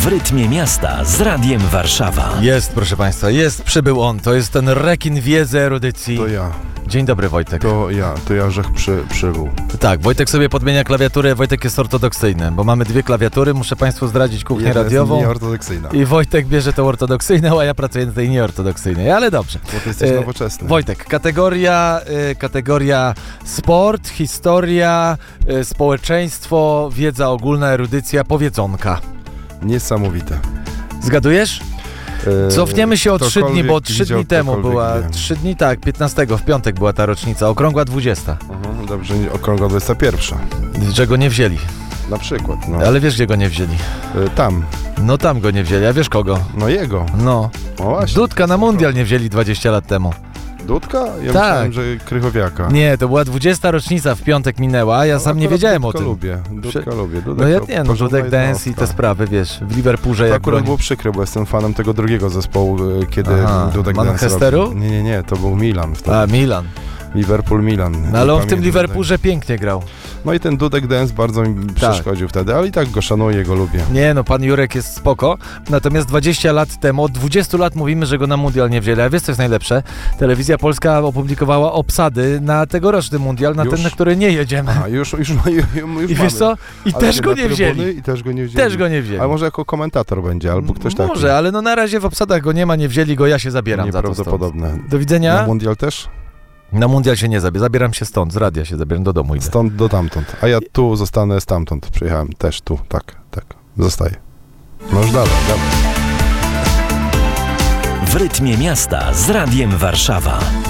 rytmie miasta z Radiem Warszawa. Jest, proszę Państwa, przybył on. To jest ten rekin wiedzy, erudycji. To ja. Dzień dobry, Wojtek. To ja, żech przybył. Tak, Wojtek sobie podmienia klawiaturę, Wojtek jest ortodoksyjny, bo mamy dwie klawiatury, muszę Państwu zdradzić kuchnię radiową. Jest nieortodoksyjna. I Wojtek bierze tą ortodoksyjną, a ja pracuję na tej nieortodoksyjnej, ale dobrze. Bo ty jesteś nowoczesny. Wojtek, kategoria sport, historia, społeczeństwo, wiedza ogólna, erudycja, powiedzonka. Niesamowite. Zgadujesz? Cofniemy się o 3 dni, bo 3 dni temu była, 15 w piątek była ta rocznica, okrągła 20. Dobrze, okrągła 21. Czego nie wzięli. Na przykład, no. Ale wiesz, gdzie go nie wzięli? Tam. No tam go nie wzięli, a wiesz kogo? No jego. No. O właśnie. Dudka na mundial nie wzięli 20 lat temu. Dudka? Ja Tak. myślałem, że Krychowiaka. Nie, to była 20 rocznica, w piątek minęła, a ja sam nie wiedziałem o tym. Dudka lubię. No ja nie, no Dudek Dance i te sprawy, wiesz, w Liverpoolze to jak akurat było przykre, bo jestem fanem tego drugiego zespołu, kiedy Dudek Dance Manchesteru? robił. Nie, to był Milan wtedy. A, Milan. Milan. No ale on w tym Liverpoolze pięknie grał. No i ten Dudek Dance bardzo mi przeszkodził wtedy, ale i tak go szanuję, go lubię. Nie, no pan Jurek jest spoko, natomiast 20 lat temu, od 20 lat mówimy, że go na mundial nie wzięli, a wiesz co jest najlepsze? Telewizja Polska opublikowała obsady na tegoroczny mundial, na ten, na który nie jedziemy. A już I wiesz co? I też go nie wzięli. I też go nie wzięli. Też go nie wzięli. Ale może jako komentator będzie, albo ktoś taki. Może, ale no na razie w obsadach go nie ma, nie wzięli go, ja się zabieram za to stąd. Nieprawdopodobne. Do widzenia. Na mundial też? Na mundial się nie zabieram się stąd, z radia się zabieram, do domu idę. Stąd do tamtąd. A ja tu zostanę stamtąd. Przyjechałem też tu, tak. Zostaję. No już dalej. W rytmie miasta z Radiem Warszawa.